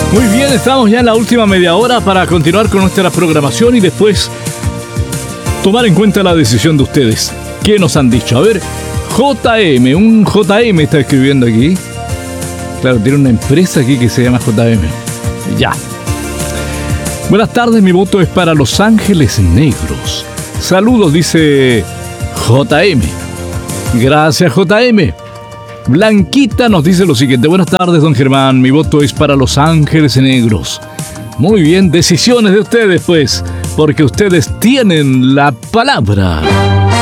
Muy bien, estamos ya en la última media hora para continuar con nuestra programación y después tomar en cuenta la decisión de ustedes. ¿Qué nos han dicho? A ver, un JM está escribiendo aquí. Claro, tiene una empresa aquí que se llama JM. Ya. Buenas tardes, mi voto es para Los Ángeles Negros. Saludos, dice JM. Gracias, JM. Blanquita nos dice lo siguiente. Buenas tardes, don Germán. Mi voto es para Los Ángeles Negros. Muy bien, decisiones de ustedes, pues, porque ustedes tienen la palabra.